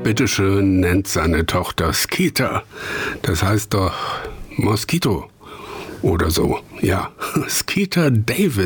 bitteschön nennt seine Tochter Skeeter. Das heißt doch Moskito oder so. Ja, Skeeter Davis.